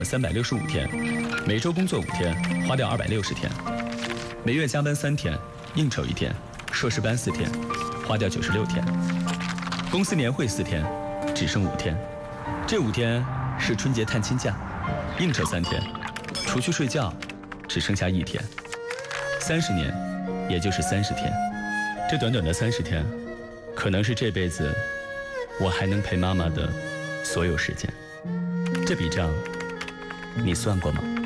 365天，每周工作5天，花掉260天；每月加班3天，应酬1天，硕士班4天，花掉96天；公司年会4天，只剩5天。这5天是春节探亲假，应酬3天，除去睡觉，只剩下1天。30年，也就是30天。这短短的30天，可能是这辈子我还能陪妈妈的所有时间。这笔账，你算过吗？